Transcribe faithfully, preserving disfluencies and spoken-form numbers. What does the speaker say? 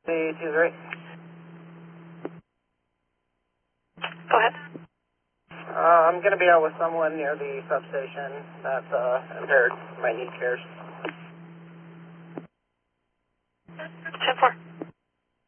Three, two, three. Go ahead. Uh, I'm going to be out with someone near the substation that's uh, impaired, might need care.